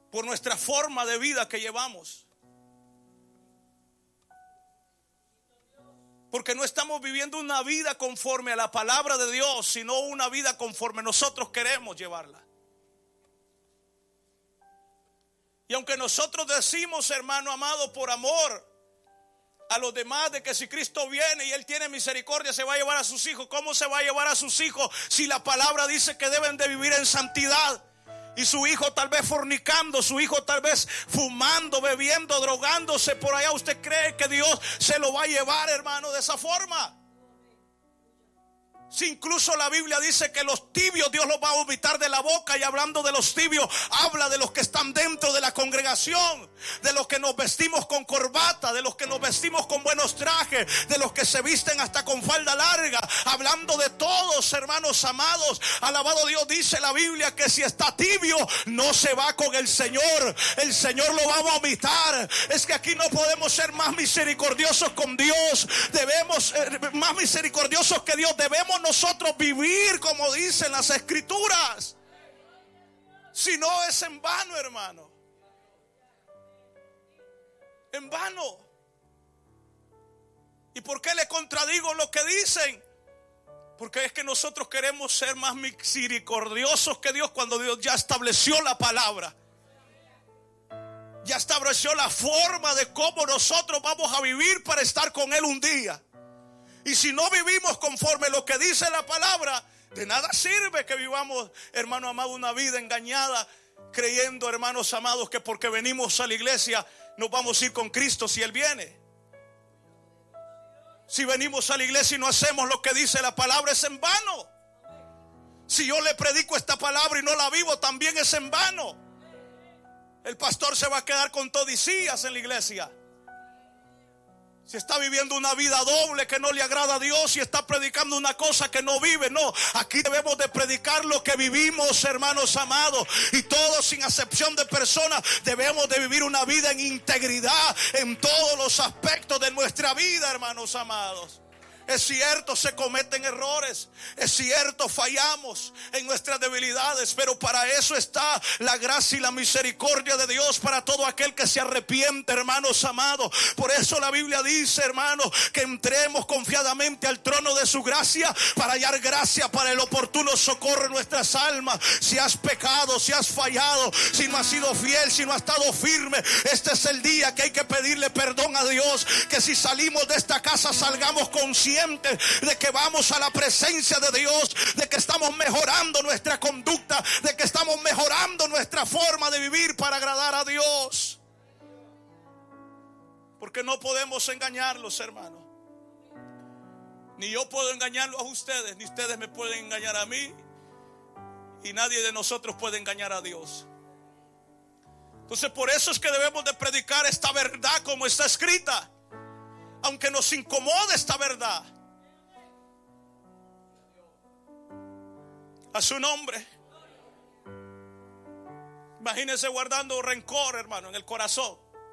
por nuestra forma de vida que llevamos. Porque no estamos viviendo una vida conforme a la palabra de Dios, sino una vida conforme nosotros queremos llevarla. Y aunque nosotros decimos, hermano amado, por amor a los demás, de que si Cristo viene y Él tiene misericordia, se va a llevar a sus hijos. ¿Cómo se va a llevar a sus hijos si la palabra dice que deben de vivir en santidad? Y su hijo tal vez fornicando, su hijo tal vez fumando, bebiendo, drogándose por allá. ¿Usted cree que Dios se lo va a llevar, hermano, de esa forma? Si incluso la Biblia dice que los tibios Dios los va a vomitar de la boca. Y hablando de los tibios, habla de los que están dentro de la congregación, de los que nos vestimos con corbata, de los que nos vestimos con buenos trajes, de los que se visten hasta con falda larga. Hablando de todos, hermanos amados, alabado Dios, dice la Biblia que si está tibio no se va con el Señor lo va a vomitar. Es que aquí no podemos ser más misericordiosos con Dios. Debemos más misericordiosos que Dios. Debemos nosotros vivir como dicen las escrituras. Si no, es en vano, hermano. En vano. ¿Y por qué le contradigo lo que dicen? Porque es que nosotros queremos ser más misericordiosos que Dios, cuando Dios ya estableció la palabra. Ya estableció la forma de cómo nosotros vamos a vivir para estar con Él un día. Y si no vivimos conforme lo que dice la palabra, de nada sirve que vivamos, hermano amado, una vida engañada, creyendo, hermanos amados, que porque venimos a la iglesia nos vamos a ir con Cristo si Él viene. Si venimos a la iglesia y no hacemos lo que dice la palabra, es en vano. Si yo le predico esta palabra y no la vivo, también es en vano. El pastor se va a quedar con todicías en la iglesia. Si está viviendo una vida doble que no le agrada a Dios y está predicando una cosa que no vive. No, aquí debemos de predicar lo que vivimos, hermanos amados. Y todos, sin excepción de personas, debemos de vivir una vida en integridad en todos los aspectos de nuestra vida, hermanos amados. Es cierto, se cometen errores. Es cierto, fallamos en nuestras debilidades. Pero para eso está la gracia y la misericordia de Dios para todo aquel que se arrepiente, hermanos amados. Por eso la Biblia dice, hermanos, que entremos confiadamente al trono de su gracia para hallar gracia para el oportuno socorro en nuestras almas. Si has pecado, si has fallado, si no has sido fiel, si no has estado firme, este es el día que hay que pedirle perdón a Dios. Que si salimos de esta casa salgamos conscientes de que vamos a la presencia de Dios, de que estamos mejorando nuestra conducta, de que estamos mejorando nuestra forma de vivir para agradar a Dios. Porque no podemos engañarlos, hermanos. Ni yo puedo engañarlos a ustedes, ni ustedes me pueden engañar a mí, y nadie de nosotros puede engañar a Dios. Entonces por eso es que debemos de predicar esta verdad como está escrita, aunque nos incomode esta verdad. A su nombre. Imagínense guardando rencor, hermano, en el corazón.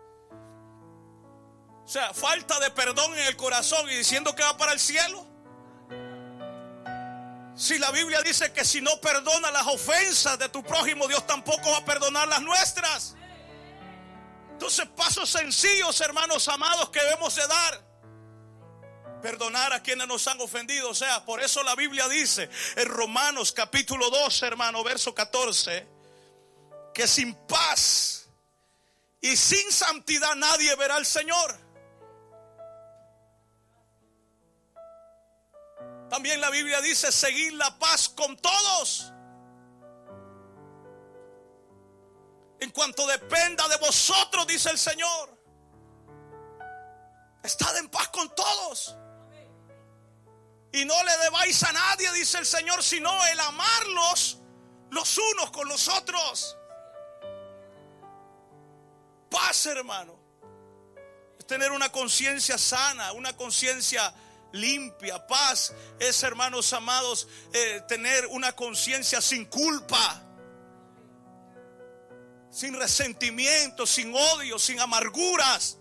O sea, falta de perdón en el corazón y diciendo que va para el cielo. Si la Biblia dice que si no perdona las ofensas de tu prójimo, Dios tampoco va a perdonar las nuestras. Entonces, pasos sencillos, hermanos amados, que debemos de dar. Perdonar a quienes nos han ofendido. O sea, por eso la Biblia dice en Romanos capítulo 2, hermano, verso 14, que sin paz y sin santidad nadie verá al Señor. También la Biblia dice seguid la paz con todos, en cuanto dependa de vosotros, dice el Señor. Estad en paz con todos. Y no le debáis a nadie, dice el Señor, sino el amarlos los unos con los otros. Paz, hermano, es tener una conciencia sana, una conciencia limpia. Paz es, hermanos amados, tener una conciencia sin culpa, sin resentimiento, sin odio, sin amarguras,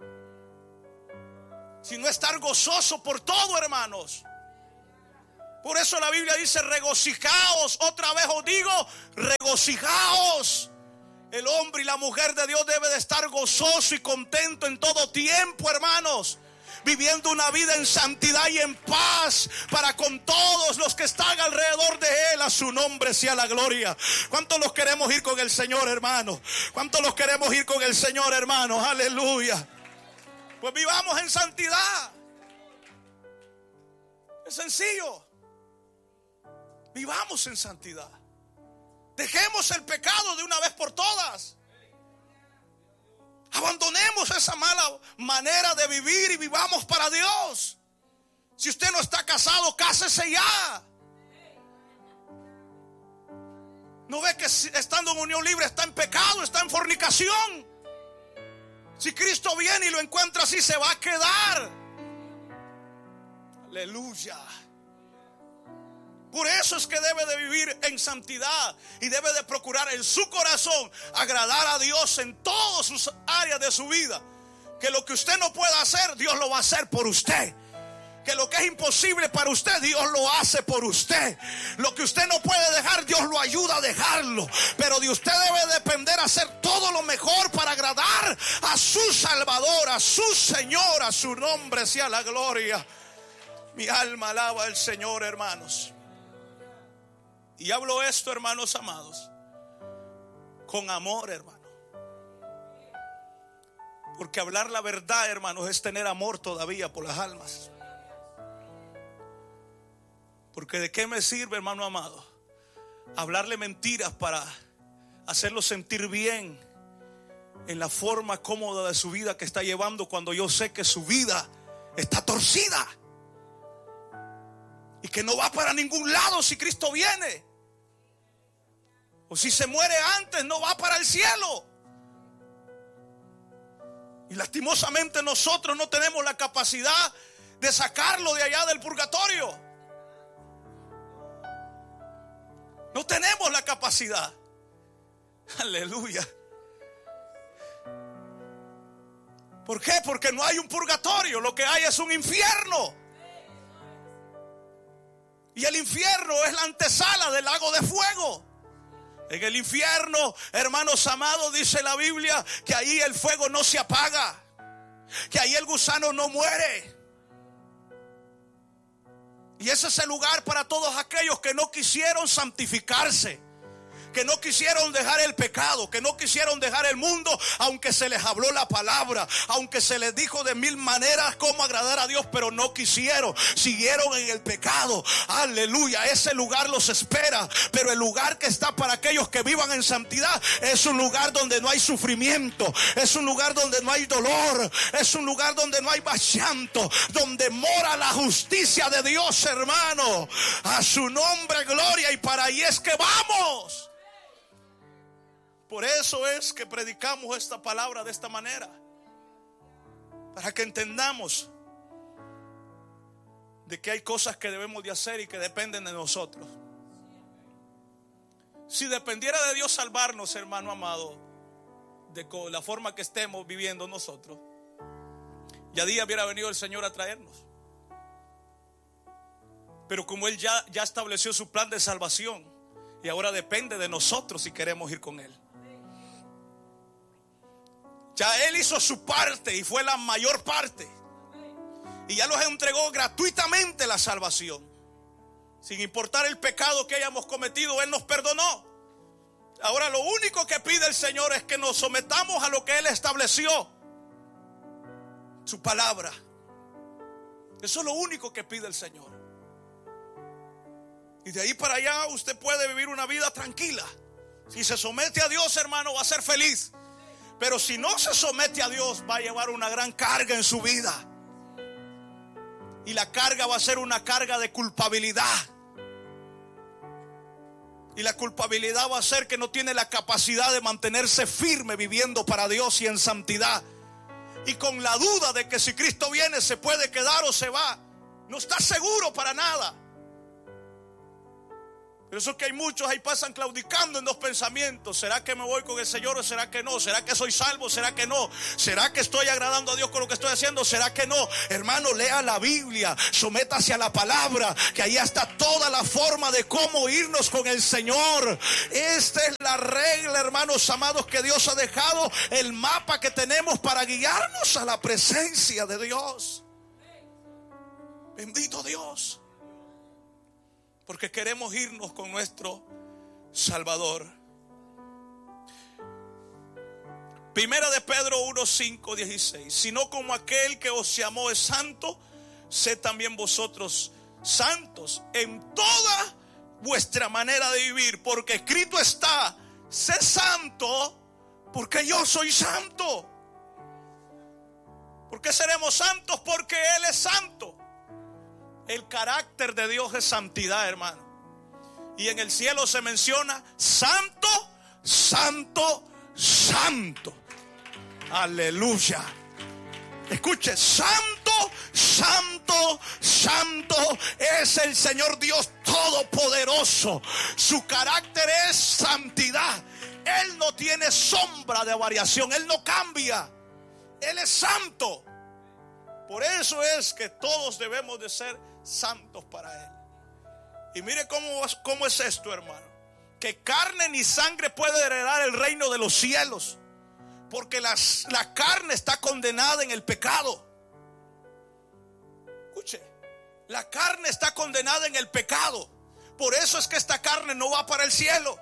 sino estar gozoso por todo, hermanos. Por eso la Biblia dice regocijaos. Otra vez os digo, regocijaos. El hombre y la mujer de Dios debe de estar gozoso y contento en todo tiempo, hermanos, viviendo una vida en santidad y en paz para con todos los que están alrededor de él. A su nombre sea la gloria. ¿Cuántos los queremos ir con el Señor, hermano? ¿Cuántos los queremos ir con el Señor, hermano? Aleluya. Pues vivamos en santidad. Es sencillo. Vivamos en santidad. Dejemos el pecado de una vez por todas. Abandonemos esa mala manera de vivir y vivamos para Dios. Si usted no está casado, cásese ya. ¿No ve que estando en unión libre está en pecado, está en fornicación? Si Cristo viene y lo encuentra así, se va a quedar. Aleluya. Por eso es que debe de vivir en santidad y debe de procurar en su corazón agradar a Dios en todas sus áreas de su vida. Que lo que usted no pueda hacer, Dios lo va a hacer por usted. Que lo que es imposible para usted, Dios lo hace por usted. Lo que usted no puede dejar, Dios lo ayuda a dejarlo. Pero de usted debe depender hacer todo lo mejor para agradar a su Salvador, a su Señor. A su nombre sea la gloria. Mi alma alaba al Señor, hermanos. Y hablo esto, hermanos amados, con amor, hermano. Porque hablar la verdad, hermanos, es tener amor todavía por las almas. Porque de qué me sirve, hermano amado, hablarle mentiras para hacerlo sentir bien en la forma cómoda de su vida que está llevando, cuando yo sé que su vida está torcida y que no va para ningún lado si Cristo viene. O si se muere antes, no va para el cielo. Y lastimosamente nosotros no tenemos la capacidad de sacarlo de allá del purgatorio. No tenemos la capacidad. Aleluya. ¿Por qué? Porque no hay un purgatorio. Lo que hay es un infierno. Y el infierno es la antesala del lago de fuego. En el infierno, hermanos amados, dice la Biblia que ahí el fuego no se apaga, que ahí el gusano no muere. Y ese es el lugar para todos aquellos que no quisieron santificarse, que no quisieron dejar el pecado, que no quisieron dejar el mundo, aunque se les habló la palabra, aunque se les dijo de mil maneras cómo agradar a Dios, pero no quisieron, siguieron en el pecado. Aleluya, ese lugar los espera, pero el lugar que está para aquellos que vivan en santidad es un lugar donde no hay sufrimiento, es un lugar donde no hay dolor, es un lugar donde no hay más llanto, donde mora la justicia de Dios, hermano. A su nombre gloria, y para ahí es que vamos. Por eso es que predicamos esta palabra de esta manera, para que entendamos de que hay cosas que debemos de hacer y que dependen de nosotros. Si dependiera de Dios salvarnos, hermano amado, de la forma que estemos viviendo nosotros, ya día hubiera venido el Señor a traernos. Pero como Él ya estableció su plan de salvación, y ahora depende de nosotros si queremos ir con Él. Ya Él hizo su parte y fue la mayor parte, y ya nos entregó gratuitamente la salvación. Sin importar el pecado que hayamos cometido, Él nos perdonó. Ahora lo único que pide el Señor es que nos sometamos a lo que Él estableció, su palabra. Eso es lo único que pide el Señor. Y de ahí para allá usted puede vivir una vida tranquila. Si se somete a Dios, hermano, va a ser feliz. Pero si no se somete a Dios, va a llevar una gran carga en su vida. Y la carga va a ser una carga de culpabilidad. Y la culpabilidad va a ser que no tiene la capacidad de mantenerse firme viviendo para Dios y en santidad. Y con la duda de que si Cristo viene se puede quedar o se va. No está seguro para nada. Por eso es que hay muchos ahí pasan claudicando en dos pensamientos. ¿Será que me voy con el Señor o será que no? ¿Será que soy salvo? ¿Será que no? ¿Será que estoy agradando a Dios con lo que estoy haciendo? ¿Será que no? Hermano, lea la Biblia, sométase a la palabra, que ahí está toda la forma de cómo irnos con el Señor. Esta es la regla, hermanos amados, que Dios ha dejado, el mapa que tenemos para guiarnos a la presencia de Dios. Bendito Dios. Porque queremos irnos con nuestro Salvador. Primera de Pedro 1:5-16. Sino como aquel que os llamó es santo, sed también vosotros santos en toda vuestra manera de vivir. Porque escrito está: sé santo, porque yo soy santo. ¿Por qué seremos santos? Porque Él es santo. El carácter de Dios es santidad, hermano. Y en el cielo se menciona santo, santo, santo. Aleluya. Escuche, santo, santo, santo es el Señor Dios Todopoderoso. Su carácter es santidad. Él no tiene sombra de variación. Él no cambia. Él es santo. Por eso es que todos debemos de ser santos para Él. Y mire cómo es esto, hermano. Que carne ni sangre puede heredar el reino de los cielos, porque la carne está condenada en el pecado. Escuche, la carne está condenada en el pecado. Por eso es que esta carne no va para el cielo.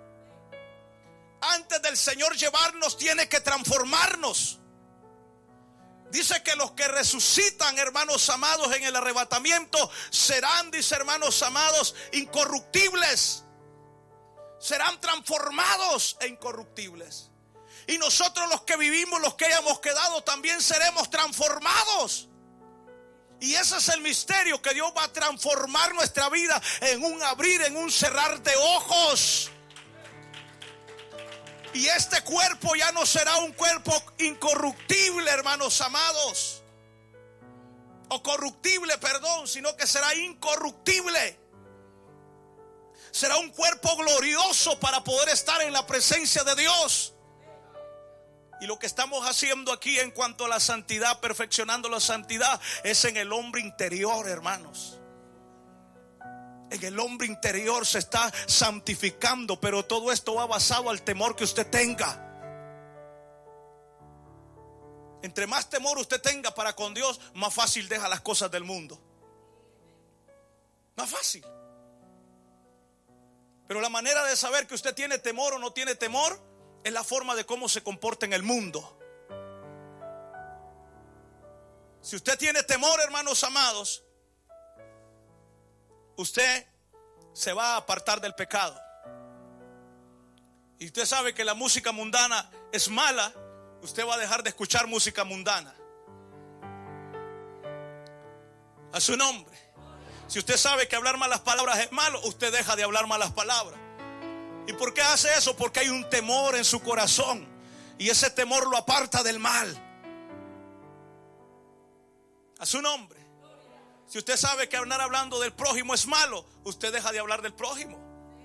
Antes del Señor llevarnos, tiene que transformarnos. Dice que los que resucitan, hermanos amados, en el arrebatamiento serán, dice, hermanos amados, incorruptibles. Serán transformados e incorruptibles. Y nosotros, los que vivimos, los que hayamos quedado, también seremos transformados. Y ese es el misterio, que Dios va a transformar nuestra vida en un abrir, en un cerrar de ojos. Y este cuerpo ya no será un cuerpo incorruptible, hermanos amados. O corruptible, perdón, sino que será incorruptible. Será un cuerpo glorioso para poder estar en la presencia de Dios. Y lo que estamos haciendo aquí en cuanto a la santidad, perfeccionando la santidad, es en el hombre interior, hermanos. En el hombre interior se está santificando, pero todo esto va basado al temor que usted tenga. Entre más temor usted tenga para con Dios, más fácil deja las cosas del mundo. Más fácil. Pero la manera de saber que usted tiene temor o no tiene temor es la forma de cómo se comporta en el mundo. Si usted tiene temor, hermanos amados, usted se va a apartar del pecado. Y usted sabe que la música mundana es mala. Usted va a dejar de escuchar música mundana. A su nombre. Si usted sabe que hablar malas palabras es malo, usted deja de hablar malas palabras. ¿Y por qué hace eso? Porque hay un temor en su corazón, y ese temor lo aparta del mal. A su nombre. Si usted sabe que andar hablando del prójimo es malo, usted deja de hablar del prójimo.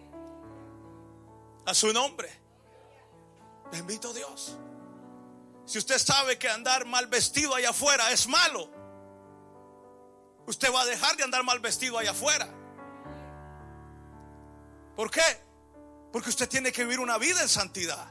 A su nombre. Bendito Dios. Si usted sabe que andar mal vestido allá afuera es malo, usted va a dejar de andar mal vestido allá afuera. ¿Por qué? Porque usted tiene que vivir una vida en santidad.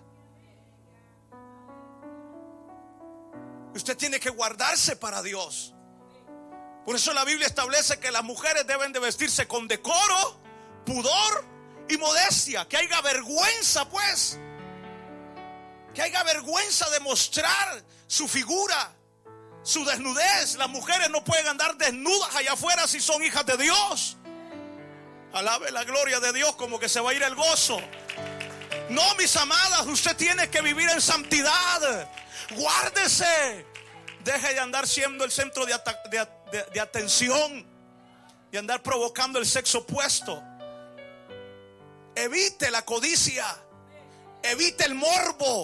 Usted tiene que guardarse para Dios. Por eso la Biblia establece que las mujeres deben de vestirse con decoro, pudor y modestia. Que haya vergüenza, pues. Que haya vergüenza de mostrar su figura, su desnudez. Las mujeres no pueden andar desnudas allá afuera si son hijas de Dios. Alabe la gloria de Dios, como que se va a ir el gozo. No, mis amadas, usted tiene que vivir en santidad. Guárdese. Deje de andar siendo el centro de atención, de andar provocando el sexo opuesto. Evite la codicia. Evite el morbo.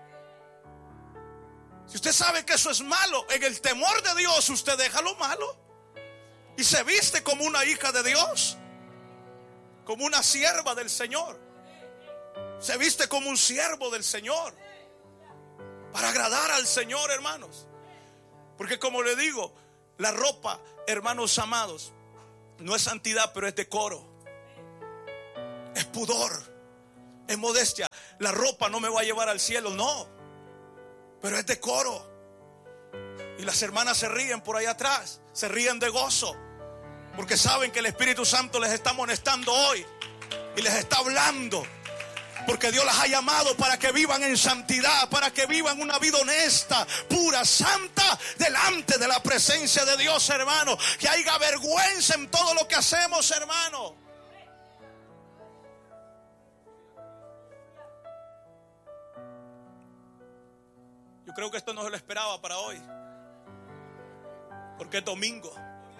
Si usted sabe que eso es malo, en el temor de Dios usted deja lo malo y se viste como una hija de Dios. como una sierva del Señor. Se viste como un siervo del Señor, para agradar al Señor, hermanos. Porque como le digo, la ropa, hermanos amados, no es santidad, pero es decoro, es pudor, es modestia. La ropa no me va a llevar al cielo, no, pero es decoro. Y las hermanas se ríen por ahí atrás, se ríen de gozo, porque saben que el Espíritu Santo les está amonestando hoy y les está hablando. Porque Dios las ha llamado para que vivan en santidad, para que vivan una vida honesta, pura, santa, delante de la presencia de Dios, hermano. Que haya vergüenza en todo lo que hacemos, hermano. Yo creo que esto no se lo esperaba para hoy, porque es domingo.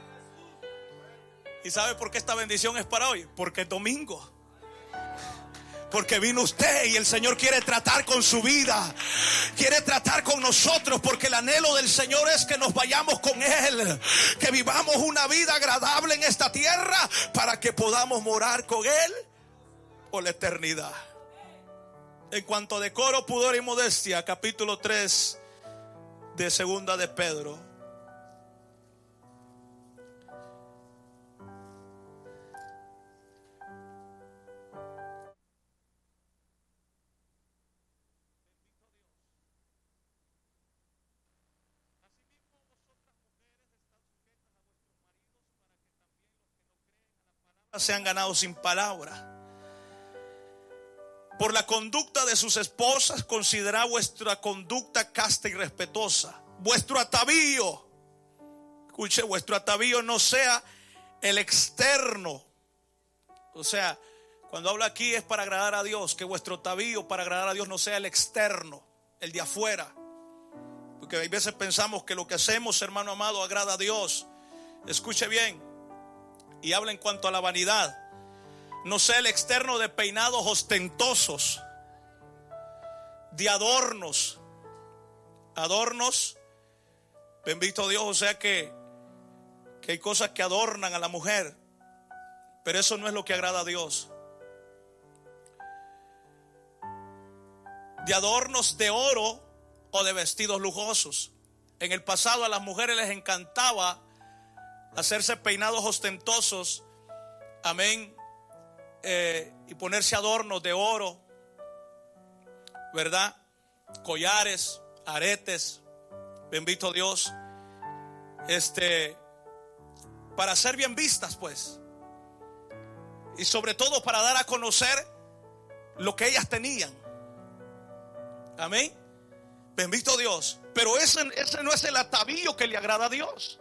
¿Y sabe por qué esta bendición es para hoy? Porque es domingo. Porque vino usted y el Señor quiere tratar con su vida, quiere tratar con nosotros, porque el anhelo del Señor es que nos vayamos con Él, que vivamos una vida agradable en esta tierra para que podamos morar con Él por la eternidad. En cuanto a decoro, pudor y modestia, capítulo 3 de segunda de Pedro. Se han ganado sin palabra. Por la conducta de sus esposas, considerad vuestra conducta casta y respetuosa. Vuestro atavío, escuche, vuestro atavío no sea el externo. O sea, cuando habla aquí es para agradar a Dios. Que vuestro atavío para agradar a Dios no sea el externo, el de afuera. Porque a veces pensamos que lo que hacemos, hermano amado, agrada a Dios. Escuche bien. Y habla en cuanto a la vanidad. No sea el externo de peinados ostentosos, de adornos. Adornos, bendito Dios, o sea que hay cosas que adornan a la mujer, pero eso no es lo que agrada a Dios. De adornos de oro o de vestidos lujosos. En el pasado a las mujeres les encantaba hacerse peinados ostentosos, amén, y ponerse adornos de oro, ¿verdad? Collares, aretes, bendito Dios, para ser bien vistas, pues, y sobre todo para dar a conocer lo que ellas tenían, amén, bendito Dios. Pero ese no es el atavío que le agrada a Dios.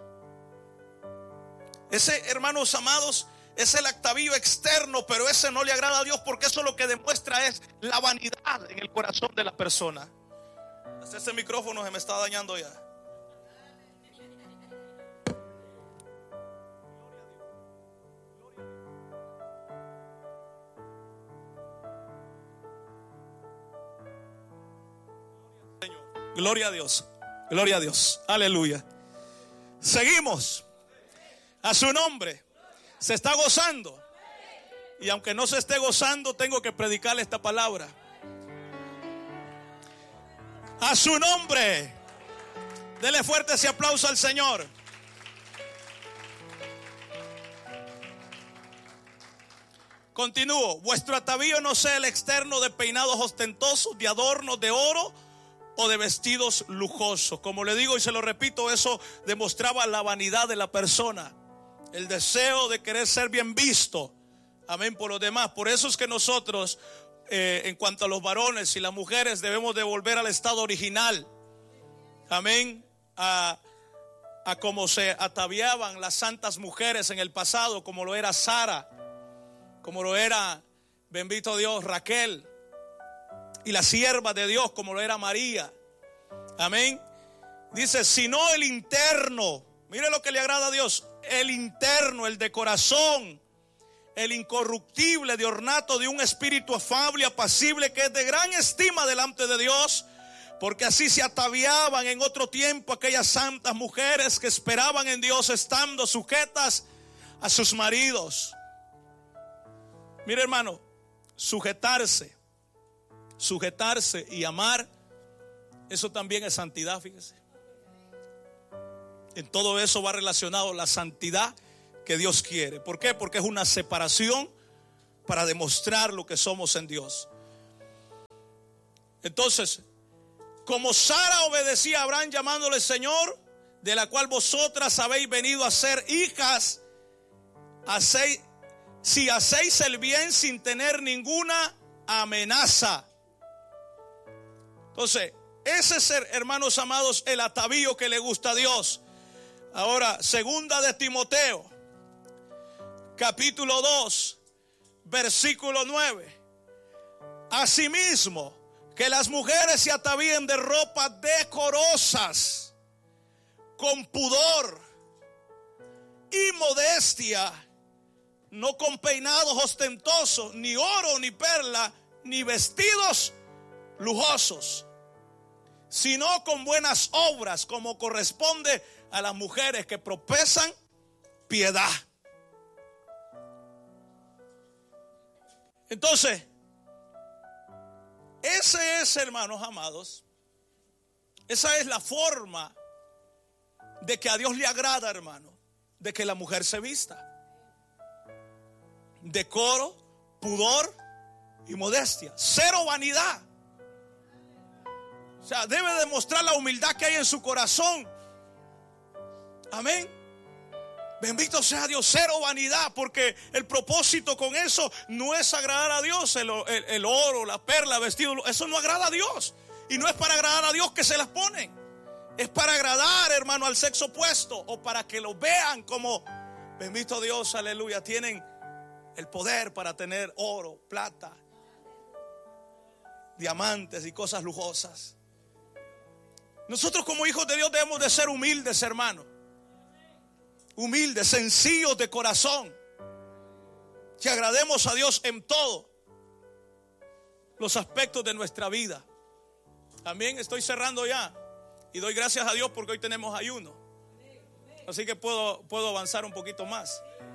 Ese, hermanos amados, es el atavío externo, pero ese no le agrada a Dios, porque eso lo que demuestra es la vanidad en el corazón de la persona. Ese micrófono se me está dañando ya. Gloria a Dios, gloria a Dios, aleluya. Seguimos. A su nombre. Se está gozando. Y aunque no se esté gozando, tengo que predicarle esta palabra. A su nombre. Dele fuerte ese aplauso al Señor. Continúo. Vuestro atavío no sea el externo de peinados ostentosos, de adornos de oro o de vestidos lujosos. Como le digo y se lo repito, eso demostraba la vanidad de la persona. El deseo de querer ser bien visto, amén, por los demás. Por eso es que nosotros, en cuanto a los varones y las mujeres, debemos de volver al estado original, amén, a como se ataviaban las santas mujeres en el pasado, como lo era Sara, como lo era, bendito Dios, Raquel, y la sierva de Dios, como lo era María, amén. Dice, sino el interno, mire lo que le agrada a Dios. El interno, el de corazón, el incorruptible, de ornato de un espíritu afable y apacible, que es de gran estima delante de Dios, porque así se ataviaban en otro tiempo aquellas santas mujeres que esperaban en Dios, estando sujetas a sus maridos. Mire, hermano, sujetarse y amar, eso también es santidad, fíjese. En todo eso va relacionado la santidad que Dios quiere. ¿Por qué? Porque es una separación para demostrar lo que somos en Dios. Entonces, como Sara obedecía a Abraham llamándole Señor, de la cual vosotras habéis venido a ser hijas, si hacéis el bien sin tener ninguna amenaza. Entonces, ese es, hermanos amados, el atavío que le gusta a Dios. Ahora, segunda de Timoteo, capítulo 2, versículo 9. Asimismo, que las mujeres se atavíen de ropas decorosas, con pudor y modestia, no con peinados ostentosos, ni oro, ni perla, ni vestidos lujosos, sino con buenas obras, como corresponde a las mujeres que profesan piedad. Entonces, ese es, hermanos amados, esa es la forma de que a Dios le agrada, hermano, de que la mujer se vista. Decoro, pudor y modestia. Cero vanidad. O sea, debe demostrar la humildad que hay en su corazón. Amén. Bendito sea Dios, cero vanidad, porque el propósito con eso no es agradar a Dios. El oro, la perla, el vestido, eso no agrada a Dios. Y no es para agradar a Dios que se las ponen. Es para agradar, hermano, al sexo opuesto, o para que lo vean como, bendito Dios, aleluya, tienen el poder para tener oro, plata, diamantes y cosas lujosas. Nosotros como hijos de Dios debemos de ser humildes, hermano. Humildes, sencillos de corazón. Que agrademos a Dios en todos los aspectos de nuestra vida. También estoy cerrando ya. Y doy gracias a Dios porque hoy tenemos ayuno. Así que puedo avanzar un poquito más.